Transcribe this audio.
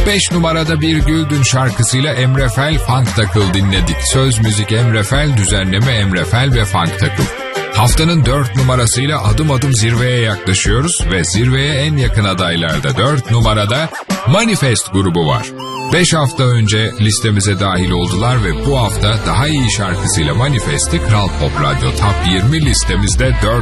5 numarada Bir Güldün şarkısıyla Emre Fel Funk Takıl dinledik. Söz müzik Emre Fel, düzenleme Emre Fel ve Funk Takıl. Haftanın 4 numarasıyla adım adım zirveye yaklaşıyoruz ve zirveye en yakın adaylarda 4 numarada Manifest grubu var. 5 hafta önce listemize dahil oldular ve bu hafta Daha İyi şarkısıyla Manifest'i Kral Pop Radyo Top 20 listemizde 4